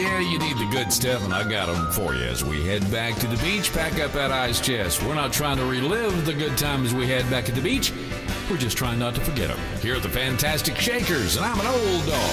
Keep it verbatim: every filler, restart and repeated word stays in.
Yeah, you need the good stuff, and I got them for you as we head back to the beach. Pack up that ice chest. We're not trying to relive the good times we had back at the beach. We're just trying not to forget them. Here at the Fantastic Shakers, and I'm an old dog.